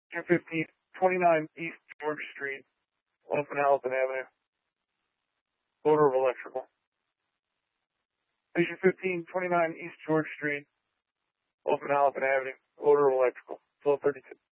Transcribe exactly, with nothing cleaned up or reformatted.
two fifteen, twenty-nine East George Street, one from Hamilton Avenue. Order of electrical. Station fifteen, twenty-nine East George Street, one from Hamilton Avenue. Order of electrical. twelve thirty-two.